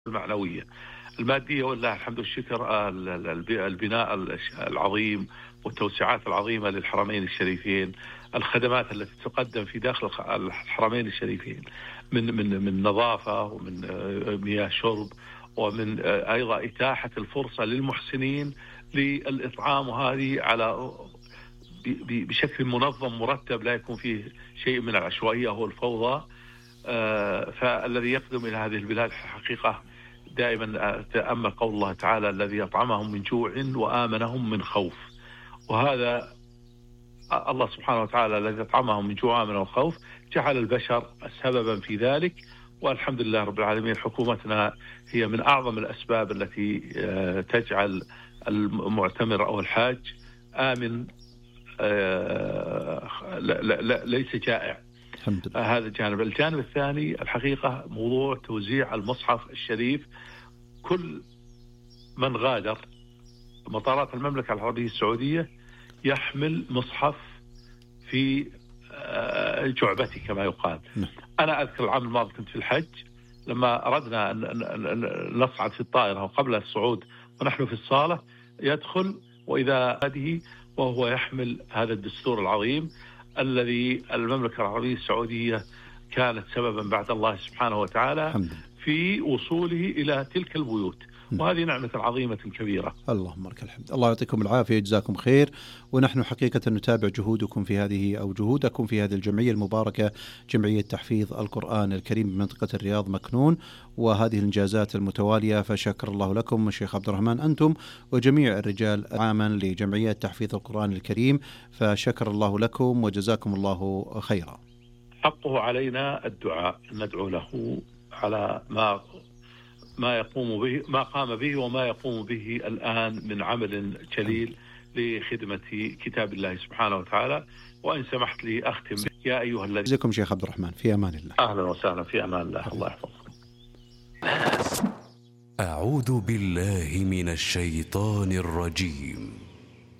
المعنوية. المادية والله الحمد والشكر، البناء العظيم والتوسعات العظيمة للحرمين الشريفين، الخدمات التي تقدم في داخل الحرمين الشريفين من نظافة ومن مياه شرب، ومن أيضا إتاحة الفرصة للمحسنين للإطعام، وهذه على بشكل منظم مرتب لا يكون فيه شيء من العشوائية أو الفوضى. فالذي يقدم إلى هذه البلاد حقيقة دائما تأمل قول الله تعالى: الذي أطعمهم من جوع وآمنهم من خوف. وهذا الله سبحانه وتعالى الذي أطعمهم من جوع وآمنهم من خوف جعل البشر سببا في ذلك، والحمد لله رب العالمين. حكومتنا هي من أعظم الأسباب التي تجعل المعتمر أو الحاج آمن، ليس جائع. هذا الجانب. الجانب الثاني الحقيقة موضوع توزيع المصحف الشريف. كل من غادر مطارات المملكة العربية السعودية يحمل مصحف في جعبته كما يقال. أنا أذكر العام الماضي كنت في الحج، لما أردنا أن نصعد في الطائرة وقبل الصعود ونحن في الصالة يدخل وإذا هذه وهو يحمل هذا الدستور العظيم الذي المملكة العربية السعودية كانت سببا بعد الله سبحانه وتعالى في وصوله إلى تلك البيوت، وهذه نعمة عظيمة كبيرة. اللهم لك الحمد. الله يعطيكم العافية، جزاكم خير. ونحن حقيقة نتابع جهودكم في هذه أو جهودكم في هذه الجمعية المباركة، جمعية تحفيظ القرآن الكريم بمنطقة الرياض مكنون، وهذه الإنجازات المتوالية، فشكر الله لكم الشيخ عبد الرحمن أنتم وجميع الرجال عاما لجمعية تحفيظ القرآن الكريم، فشكر الله لكم وجزاكم الله خيرا. حقه علينا الدعاء، ندعو له على ما يقوم به، ما قام به وما يقوم به الآن من عمل جليل لخدمة كتاب الله سبحانه وتعالى. وإن سمحت لي أختم يا أيها الذين. جزاكم شيخ عبد الرحمن، في أمان الله. أهلا وسهلا، في أمان الله. الله يحفظكم. أعوذ بالله من الشيطان الرجيم.